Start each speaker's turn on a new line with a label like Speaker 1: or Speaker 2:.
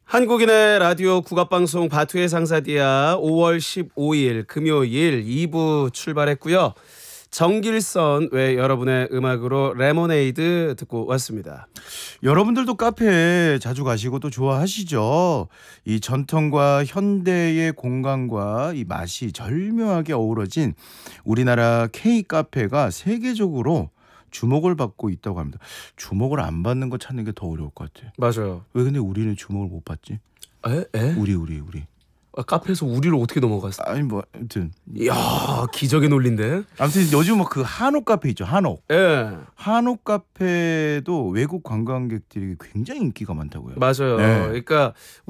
Speaker 1: 한국인의 라디오 국악방송 바투의 상사디아 5월 15일 금요일 2부 출발했고요. 정길선 외 여러분의 음악으로 레모네이드 듣고 왔습니다.
Speaker 2: 여러분들도 카페에 자주 가시고 또 좋아하시죠? 이 전통과 현대의 공간과 이 맛이 절묘하게 어우러진 우리나라 K카페가 세계적으로 주목을 받고 있다고 합니다. 주목을 안 받는 거 찾는 게 더 어려울 것 같아.
Speaker 1: 맞아요.
Speaker 2: 왜 근데 우리는 주목을 못 받지?
Speaker 1: 에?
Speaker 2: 우리.
Speaker 1: 카페에서 우리를 어떻게 넘어갔어?
Speaker 2: 아니 뭐 아무튼
Speaker 1: 이야, 기적의 논리인데.
Speaker 2: 아무튼 요즘 뭐 그 한옥 카페 있죠.
Speaker 1: 예.
Speaker 2: 한옥 카페도 외국 관광객들이 굉장히 인기가 많다고요.
Speaker 1: 맞아요.
Speaker 2: 네.
Speaker 1: 그러니까